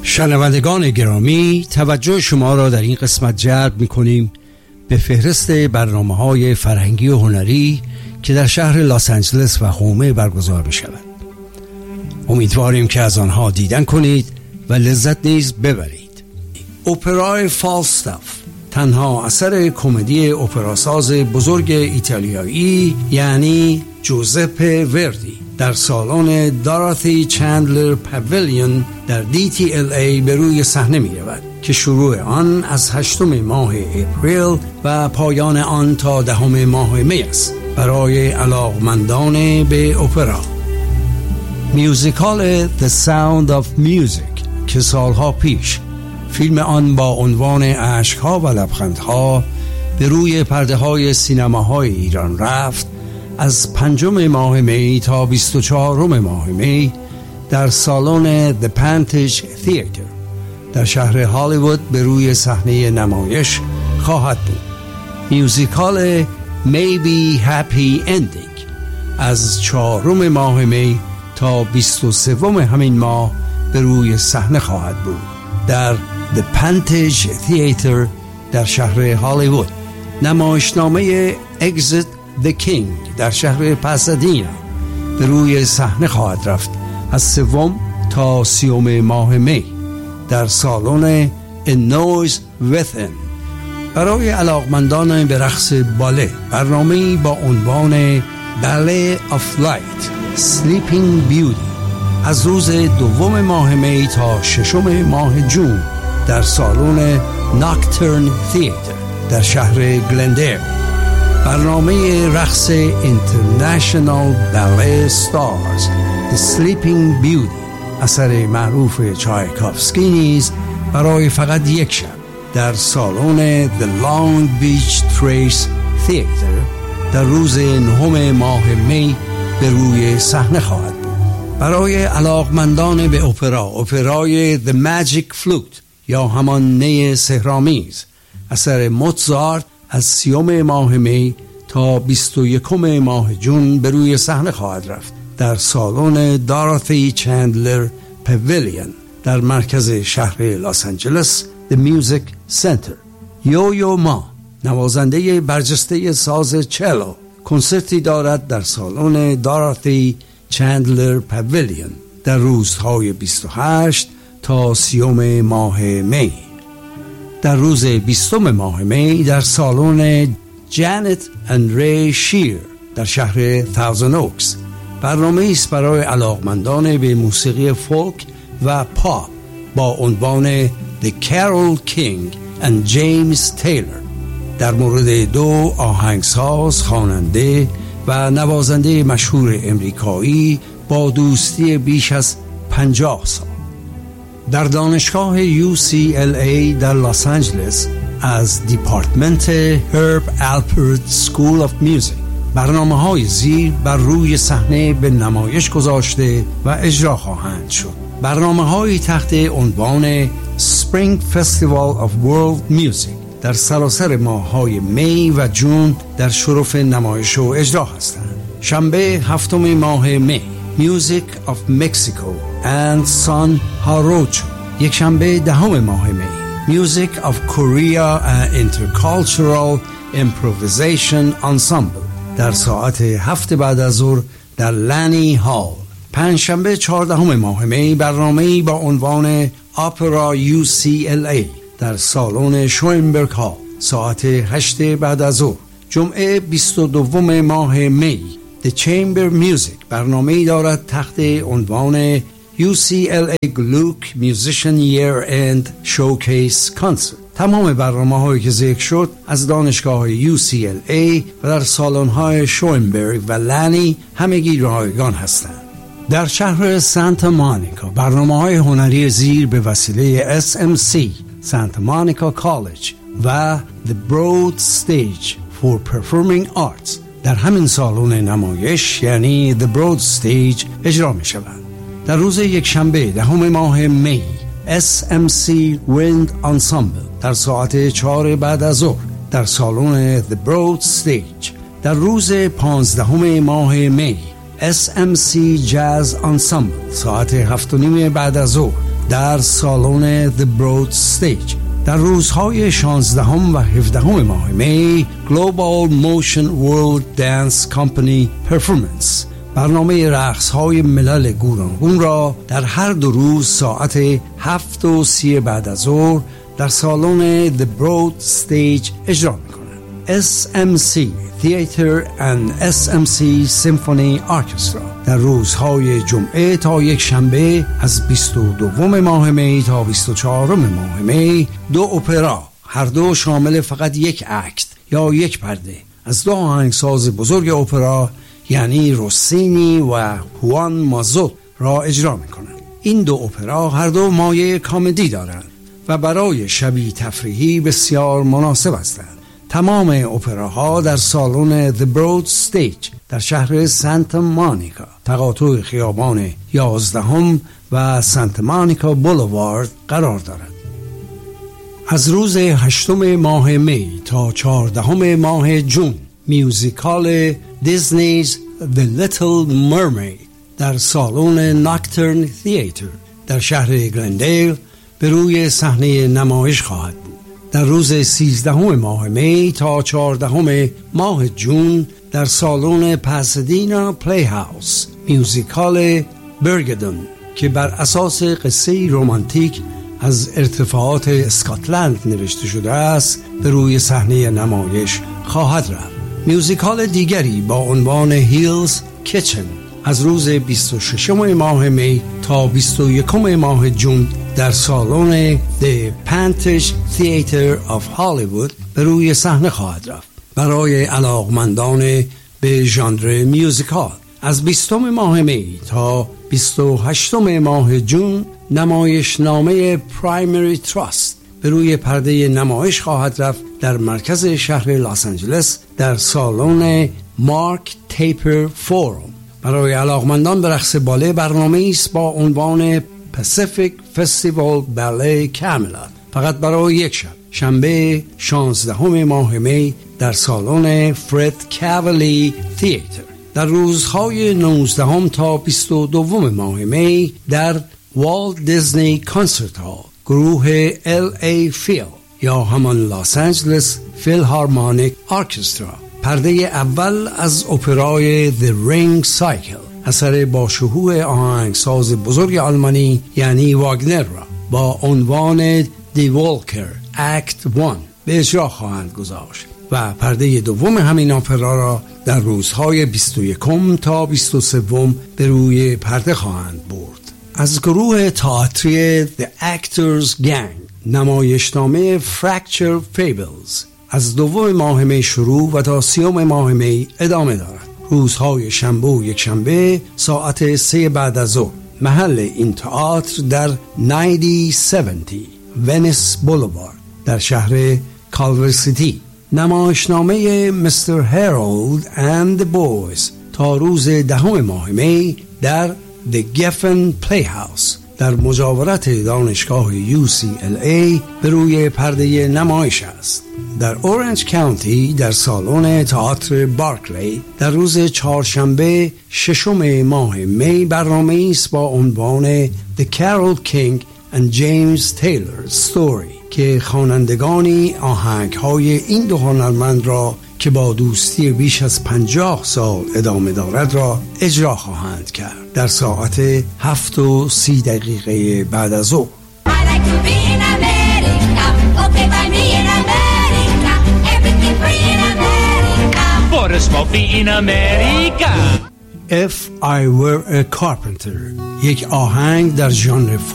شنوندگان گرامی، توجه شما را در این قسمت جلب می‌کنیم به فهرست برنامه‌های فرهنگی و هنری که در شهر لس آنجلس و هومه برگزار می‌شود. امیدواریم که از آنها دیدن کنید و لذت نیز ببرید. اپرای فالستاف تنها اثر کمدی اپراساز بزرگ ایتالیایی یعنی جوزپه وردی در سالن داروتی چندلر پاویلیون در DTLA به روی صحنه می رود که شروع آن از 8 ماه اپریل و پایان آن تا 10 ماه می است برای علاقمندان به اپرا. میوزیکال The Sound of Music که سالها پیش فیلم آن با عنوان اشک‌ها و لبخندها به روی پرده های سینماهای ایران رفت، از 5 ماه می تا 24 ماه می در سالن The Pantage Theater در شهر هالیوود به روی صحنه نمایش خواهد بود. میوزیکال Maybe Happy Ending از 4 ماه می تا 23 همین ماه به روی صحنه خواهد بود در The Pantage Theater در شهر هالیوود. نمایشنامه Exit the King در شهر پاسادینا به روی صحنه خواهد رفت از 3 تا 30 ماه می در سالن A Noise Within. برای علاقمندان به رقص باله برنامه‌ای با عنوان Ballet of Light Sleeping Beauty از روز 2 ماه می تا 6 ماه جون در سالن Nocturne Theater در شهر گلندر. برنامه رقص International Ballet Stars The Sleeping Beauty اثر معروف چایکوفسکی نیز برای فقط یک شب در سالن The Long Beach Trace Theater در روز 9 ماه می به روی صحنه خواهد بود. برای علاقمندان به اپرای The Magic Flute یا همان نی سحرآمیز اثر موزارت از 30 ماه می تا 21 ماه جون به روی صحنه خواهد رفت در سالن داروتی چندلر پاویلیون در مرکز شهر لس آنجلس The Music Center. یویو ما نوازنده برجسته ساز چلو کنسرتی دارد در سالن داروتی چندلر پاویلیون در روزهای 28 تا 30 ماه می. در روز 20 ماه می در سالن جانت اند ری شیر در شهر تاوزن اوکس برنامه است برای علاقمندان به موسیقی فولک و پاپ با عنوان The Carol King and James Taylor در مورد 2 آهنگساز، خواننده و نوازنده مشهور امریکایی با دوستی بیش از 50 سال. در دانشگاه UCLA در لس آنجلس از دیپارتمنت هرب آلپرت سکول آف میوزیک برنامه‌های زیر بر روی صحنه به نمایش گذاشته و اجرا خواهند شد. برنامه‌هایی تحت عنوان Spring Festival of World Music در سراسر ماه‌های می و جون در شرف نمایش و اجرا هستند. شنبه 7 ماه می Music of Mexico and Son Jarocho. یک شنبه 10 ماه می Music of Korea and Intercultural Improvisation Ensemble در ساعت 7 بعد از ظهر در لانی هال. پنجشنبه 14 ماه می برنامه‌ای با عنوان اپرا UCLA در سالن شوینبرگ هال ساعت 8 بعد از ظهر. جمعه 22 ماه می The Chamber Music برنامه‌ای دارد تحت عنوان UCLA Gluck Musician Year End Showcase Concert. تمام برنامه‌هایی که ذکر شد از دانشگاه UCLA و در سالن‌های شوینبرگ و لانی همگی رایگان هستند. در شهر سانتا مونیکا برنامه‌های هنری زیر به وسیله SMC سانتا مونیکا کالج و The Broad Stage for Performing Arts در همین سالن نمایش یعنی The Broad Stage اجرا می شود. در روز یک شنبه 10 ماه می SMC Wind Ensemble در ساعت 4 بعد از ظهر در سالن The Broad Stage. در روز 15 ماه می SMC Jazz Ensemble ساعت 7:30 بعد از ظهر در سالن The Broad Stage. در روزهای 16 و 17 ماه می Global Motion World Dance Company Performance برنامه رقص‌های ملل گوناگون را در هر دو روز ساعت 7:30 بعد از ظهر در سالن The Broad Stage اجرا می‌کنند. SMC Theater and SMC Symphony Orchestra در روزهای جمعه تا یک شنبه از 22 ماه می تا 24 ماه می دو اپرا، هر دو شامل فقط یک اکت یا یک پرده، از دو آهنگساز بزرگ اپرا یعنی روسینی و هوان مازوت را اجرا می‌کنند. این دو اپرا هر دو مایه کمدی دارند و برای شبی تفریحی بسیار مناسب هستند. تمام اپراها در سالن The Broad Stage در شهر سانتا مونیکا، تقاطع خیابان 11 و سانتا مونیکا بولوارد قرار دارد. از روز 8 ماه می تا 14 ماه جون میوزیکال دیزنیز The Little Mermaid در سالن ناکترن تئاتر در شهر گلندیل به روی صحنه نمایش خواهد بود. در روز 13 ماه می تا 14 ماه جون در سالن پاسادینا پلی هاوس میوزیکال برگدون که بر اساس قصه رمانتیک از ارتفاعات اسکاتلند نوشته شده است به روی صحنه نمایش خواهد رفت. میوزیکال دیگری با عنوان هیلز کیچن از روز 26 ماه می تا 21 ماه جون در سالن The Pantage Theater of Hollywood به روی صحنه خواهد رفت. برای علاقمندان به ژانر میوزیکال از 20 ماه می تا 28 ماه جون نمایشنامه پرایمری تراست به روی پرده نمایش خواهد رفت در مرکز شهر لس آنجلس در سالن مارک تیپر فورم. برای علاقمندان به رقص باله برنامه است با عنوان پاسیفیک فستیوال باله کاملات فقط برای یک شب، شنبه 16 ماه می در سالن فرد کاولی تئاتر. در روزهای 19 تا 22 ماه می در والت دیزنی کانسرت هال گروه LA فیل یا همان لس آنجلس فیلهارمونیک ارکسترا پرده اول از اپرای The Ring Cycle اثر با شکوه آهنگساز بزرگ آلمانی یعنی واگنر را با عنوان دی والکر اکت 1 به اجرا خواهند گذاشت و پرده دوم همین اپرا را در روزهای 21 تا 23 به روی پرده خواهند برد. از گروه تئاتری The Actors Gang نمایشنامه Fractured Fables از 2 ماه می شروع و تا 30 ماه می ادامه دارد. روزهای شنبه و یک شنبه ساعت 3 بعد از ظهر. محل این تئاتر در 9070 ونیس بولوارد در شهر کالور سیتی. نمایشنامه Mr. Harold and the Boys تا روز 10 ماه می در The Geffen Playhouse در مجاورت دانشگاه UCLA به روی پرده نمایش است. در اورنج کانتی در سالن تئاتر بارکلی در روز چهارشنبه 6 ماه می برنامه است با عنوان The Carole King and James Taylor Story که خوانندگانی آهنگ‌های این دو هنرمند را که با دوستی بیش از 50 سال ادامه دارد را اجرا خواهند کرد در ساعت 7:30 بعد از ظهر. If I Were a Carpenter یک آهنگ در ژانر